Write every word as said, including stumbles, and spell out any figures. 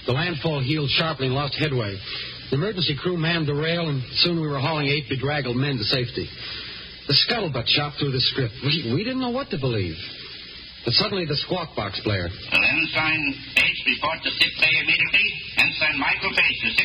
The landfall heeled sharply and lost headway. The emergency crew manned the rail, and soon we were hauling eight bedraggled men to safety. The scuttlebutt shot through the script. We, we didn't know what to believe. But suddenly the squawk box blared. Well, Ensign H, report to sick bay immediately. Ensign Michael Bates to sick